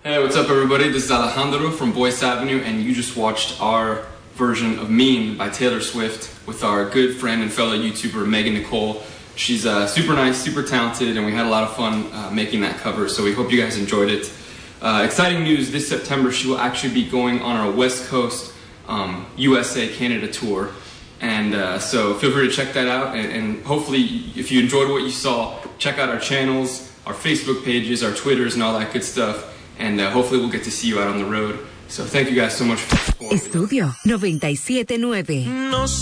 Hey, what's up everybody? This is Alejandro from Boyce Avenue, and you just watched our version of Mean by Taylor Swift with our good friend and fellow YouTuber Megan Nicole. She's super nice, super talented, and we had a lot of fun making that cover, so we hope you guys enjoyed it. Exciting news, this September she will actually be going on our West Coast USA Canada tour, and so feel free to check that out, and hopefully if you enjoyed what you saw, check out our channels, our Facebook pages, our Twitters, and all that good stuff. And hopefully we'll get to see you out on the road. So thank you guys so much for supporting. Estudio 97.9.